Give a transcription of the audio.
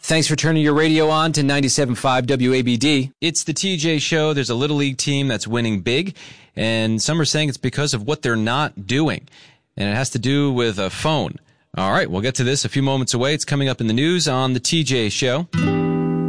Thanks for turning your radio on to 97.5 WABD. It's the TJ Show. There's a Little League team that's winning big, and some are saying it's because of what they're not doing, and it has to do with a phone. All right, we'll get to this a few moments away. It's coming up in the news on the TJ Show.